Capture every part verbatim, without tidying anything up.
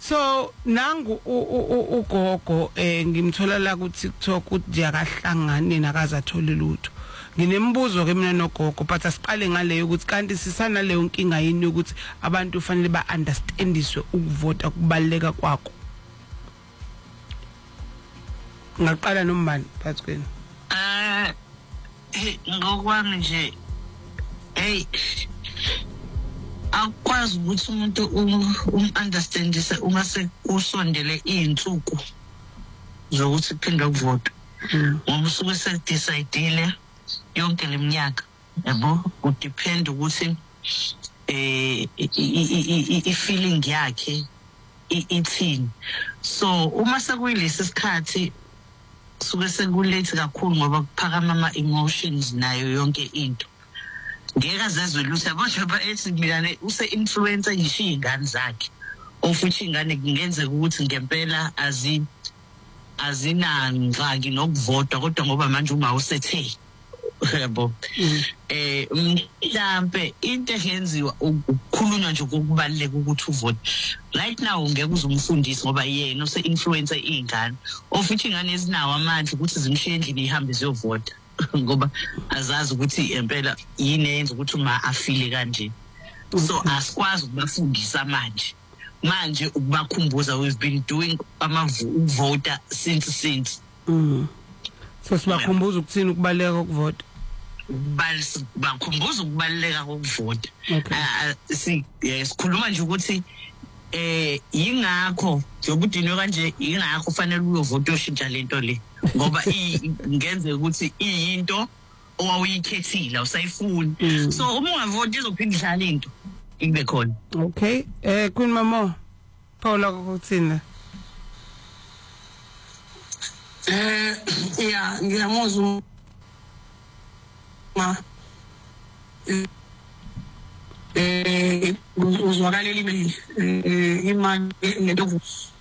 So nangu ugogo eh ngimthola la ku TikTok uthi nje akahlangane nakazathola lutho. Nginembuzo ke mina nogogo but asiqale ngaleyo ukuthi kanti sisana leyo nkinga yini ukuthi abantu fanele ba understandiswe ukuvota kubaleka kwakho. Ngaqala nombani phansi kwena. Eh ngokwami nje hey akwazi ukuthi umuntu um understandise uma sekusondele izinsuku zokuthi kuphinda ukuvota. Ngoba usuke sedecide yonke leminyaka yabo udepend ukuthi eh i-feeling yakhe ithini. So uma sekuyilesi sikhathi suke sekulate kakhulu ngoba kuphakama ama emotions nayo yonke into. Ngeke azezwe lutho yabo njengoba ethi mina use influencer ngisho izingane zakhe ofuthi ingane kungenzeka ukuthi ngempela azi azinangxaki nokuvota kodwa ngoba manje uma usethe yabo eh mhlambe into eyenziwa ukukhulunywa nje kokubaleka ukuthi uvote right now ngeke uzumfundisi ngoba yena use influencer izingane ofuthi ingane ezinawo amandla ukuthi zimshiye endlini ihambe ziyovota ngoba azazi ukuthi impela yini eyenza ukuthi uma afile kanje. So asikwazi ukubafundisa manje manje ukubakhumbuza we've been doing ama voter since since mm so sibakhumbuza ukuthini ukubaleka kokuvota balisi bakhumbuza ukubaleka kokuvota si sikhuluma nje ukuthi eh yingakho njengobudinwe kanje yingakho fanele uyovota ushintsha lento le ngoba ingenze ukuthi iyinto owawuyikhethile usayifuni. So uma ungavota izophinda idlala into ibe khona. Okay eh Queen Mamo Paula kokuthina. Eh yeah ngiyamuzwa ma eh uzwakala limeli imani ngento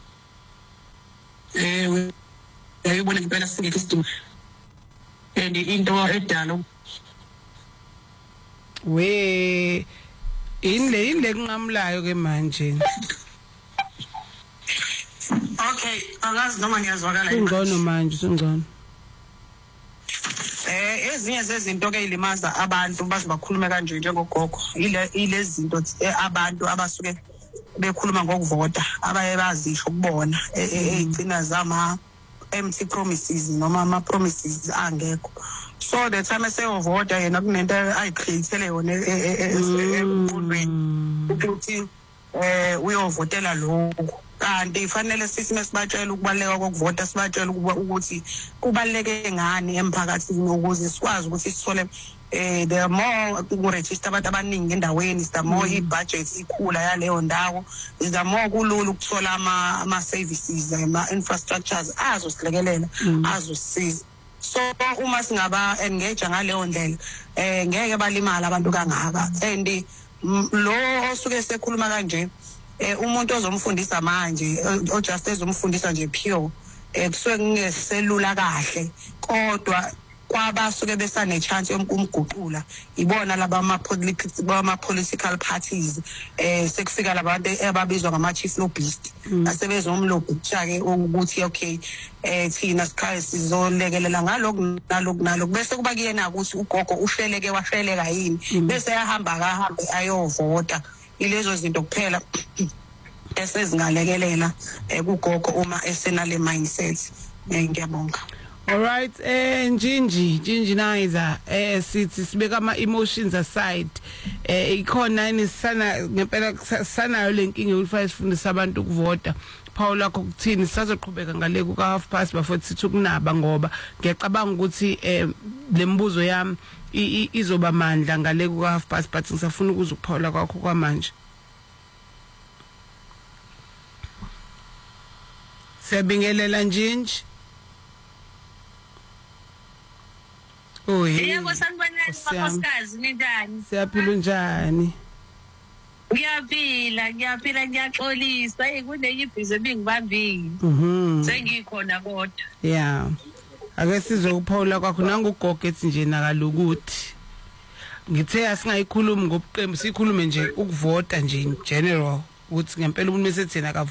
eh ayibona ngempela singekho isidingo and into edala we inle inle kunqamlayo ke manje. Okay angazi noma ngiyazwakala ingcono manje singcono. Eh ezinye zezinto ke ilimaza abantu bazibakhulume kanje njengogogo ile ile zinto abantu abasuke bekhuluma ngokuvota abaye bazisho ukubona ezigcina zama empty promises noma ama promises angekho. So the time eseyovota yena kunento ayicreatele yona empulweni ukuthi eh uyovotela lokho kanti ifanele sisi mesibatshela ukubaleka kokuvota sibatshela ukuthi kubaleke ngani emphakathini ukuze sikwazi ukuthi sithole eh the more ukuregister abantu abaningi endaweni the more i budget ikhula yaleyo ndawo is the more kulula ukuthola ama ama services ama infrastructures azosilekelela azosiza. So uma singaba engage ngaleyo ndlela eh ngeke balimala abantu kangaka and lo osuke sekhuluma kanje eh umuntu ozomfundisa manje o just ezomfundisa nje pure eh kusuke kungeselula kahle kodwa kwabasuke besane chance yokumguqula ibona laba ama politics ama political parties eh sekufika labantu ababizwa ngama chief lobbyist asebezomlobbyisha ke ukuthi okay eh thina sikhaya sizolekelela ngalokho nalokho nalokho bese kuba kuyena ukuthi ugogo uhleleke wahleleka yini bese yahamba kahambe ayovota. Ilezo zinto kuphela esezingalekelela kugogo uma esenale mindset. Ngiyabonga. All right eh Njinji Njinji Naiza eh sithi sibeka ama emotions aside eh ikhona inisana ngempela sanayo lenkinga yokufa sifundisa abantu ukuvota. Paula kokuthini sizoqhubeka ngale ku half past before sithi kunaba ngoba ngiyacabanga ukuthi eh lembuzo yami izoba mandla ngale ku half past but ngisafuna ukuza ukuphawula kwakho kwamanje. Siyabingelela Njinji. Oh yebo sanibonani bakhosikazi nindani? Siyaphila njani? Ngiyaphila ngiyaphila ngiyaxolisa kunenye ibhizi ebingibambile. Mhm. Sengikhona kodwa. Yeah. Ake sizokuphawula kwakho nangugogo ethi nje nakalokuthi ngithe asingayikhulumi ngobuqembu sikhulume nje ukuvota nje in general ukuthi ngempela umuntu mesethena